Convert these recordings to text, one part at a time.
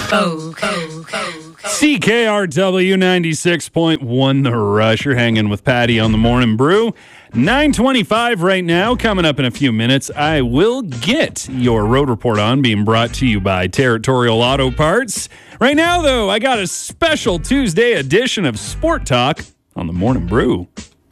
CKRW 96.1 The Rush. You're hanging with Patty on the Morning Brew. 9:25 right now. Coming up in a few minutes, I will get your road report on, being brought to you by Territorial Auto Parts. Right now, though, I got a special Tuesday edition of Sport Talk on the Morning Brew.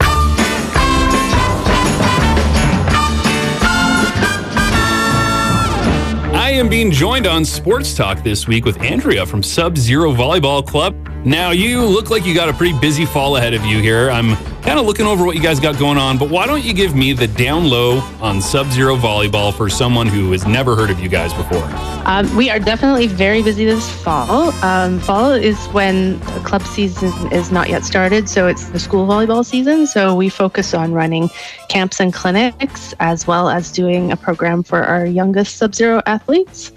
I am being joined on Sports Talk this week with Andrea from Sub-Zero Volleyball Club. Now, you look like you got a pretty busy fall ahead of you here. I'm kind of looking over what you guys got going on, but why don't you give me the down low on Sub-Zero Volleyball for someone who has never heard of you guys before? We are definitely very busy this fall. Fall is when the club season is not yet started, so it's the school volleyball season. So we focus on running camps and clinics, as well as doing a program for our youngest Sub-Zero athletes.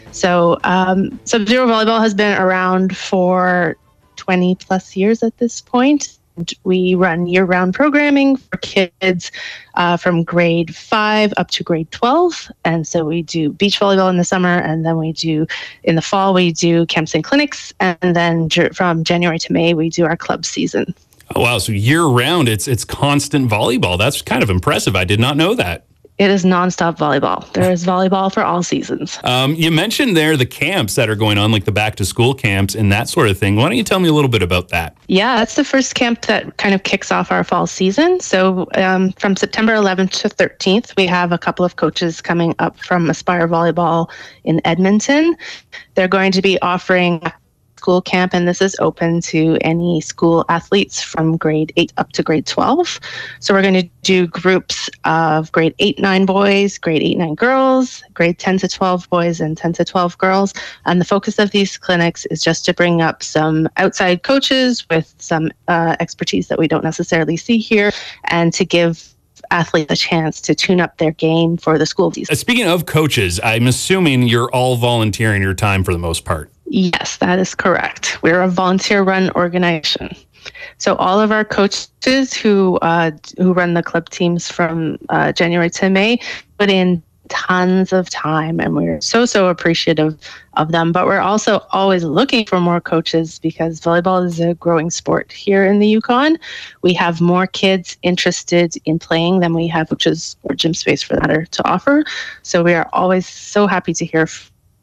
So Sub-Zero Volleyball has been around for 20 plus years at this point. We run year-round programming for kids from grade 5 up to grade 12. And so we do beach volleyball in the summer, and then in the fall, we do camps and clinics. And then from January to May, we do our club season. Oh, wow. So year-round, it's constant volleyball. That's kind of impressive. I did not know that. It is nonstop volleyball. There is volleyball for all seasons. You mentioned there the camps that are going on, like the back-to-school camps and that sort of thing. Why don't you tell me a little bit about that? Yeah, that's the first camp that kind of kicks off our fall season. So from September 11th to 13th, we have a couple of coaches coming up from Aspire Volleyball in Edmonton. They're going to be offering school camp, and this is open to any school athletes from grade 8 up to grade 12. So we're going to do groups of grade 8-9 boys, grade 8-9 girls, grade 10 to 12 boys, and 10 to 12 girls. And the focus of these clinics is just to bring up some outside coaches with some expertise that we don't necessarily see here, and to give athletes a chance to tune up their game for the school season. Speaking of coaches, I'm assuming you're all volunteering your time for the most part. Yes, that is correct. We're a volunteer-run organization. So all of our coaches who run the club teams from January to May put in tons of time, and we're so appreciative of them. But we're also always looking for more coaches, because volleyball is a growing sport here in the Yukon. We have more kids interested in playing than we have coaches or gym space, for that matter, to offer. So we are always so happy to hear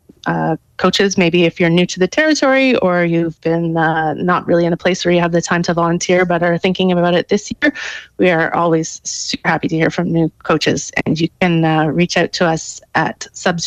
coaches, maybe if you're new to the territory, or you've been not really in a place where you have the time to volunteer but are thinking about it this year. We are always super happy to hear from new coaches, and you can reach out to us at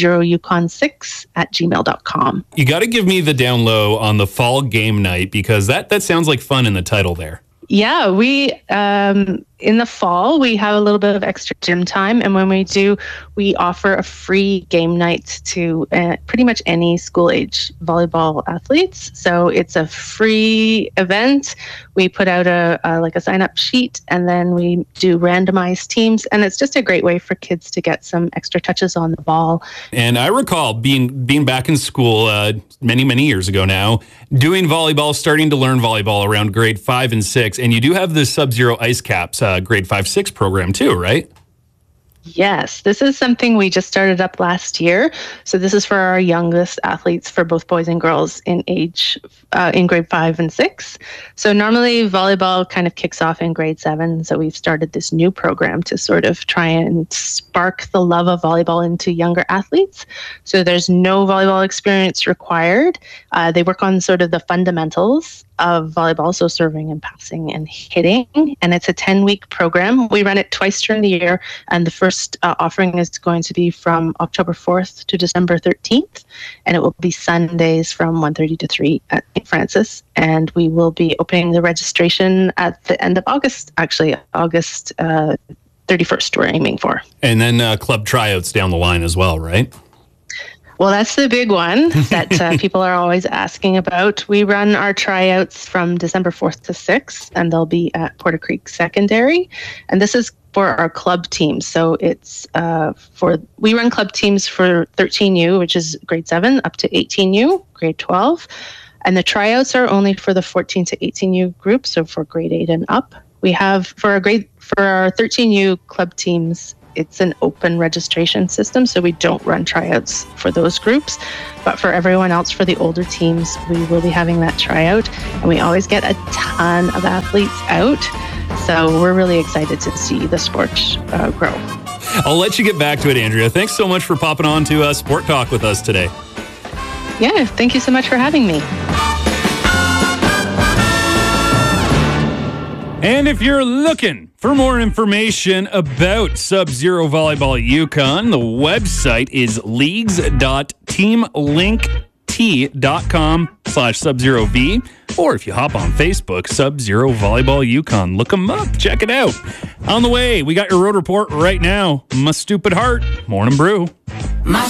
subzeroyukon6@gmail.com. You got to give me the down low on the fall game night, because that sounds like fun in the title there. Yeah, we in the fall, we have a little bit of extra gym time, and when we do, we offer a free game night to pretty much any school-age volleyball athletes. So it's a free event. We put out a sign-up sheet, and then we do randomized teams, and it's just a great way for kids to get some extra touches on the ball. And I recall being back in school many years ago now, doing volleyball, starting to learn volleyball around grade 5 and 6, and you do have the Sub-Zero Ice Caps grade 5-6 program too, right? Yes, this is something we just started up last year. So this is for our youngest athletes, for both boys and girls in grade 5 and 6. So normally volleyball kind of kicks off in grade 7. So we've started this new program to sort of try and spark the love of volleyball into younger athletes. So there's no volleyball experience required. They work on sort of the fundamentals of volleyball, so serving and passing and hitting. And it's a 10-week program. We run it twice during the year, and the first offering is going to be from October 4th to December 13th, and it will be Sundays from 1:30 to 3 at St. Francis. And we will be opening the registration at the end of August, actually August 31st we're aiming for. And then club tryouts down the line as well, right? Well, that's the big one that people are always asking about. We run our tryouts from December 4th to 6th, and they'll be at Porter Creek Secondary. And this is for our club teams. So it's we run club teams for 13U, which is grade 7, up to 18U, grade 12. And the tryouts are only for the 14 to 18U group, so for grade 8 and up. We have for our 13U club teams, it's an open registration system, so we don't run tryouts for those groups. But for everyone else, for the older teams, we will be having that tryout, and we always get a ton of athletes out. So we're really excited to see the sport grow. I'll let you get back to it, Andrea. Thanks so much for popping on to Sport Talk with us today. Yeah, thank you so much for having me. And if you're looking for more information about Sub-Zero Volleyball Yukon, the website is leagues.teamlinkt.com/SubZeroV. Or if you hop on Facebook, Sub-Zero Volleyball Yukon. Look them up. Check it out. On the way, we got your road report right now. My Stupid Heart. Morning Brew.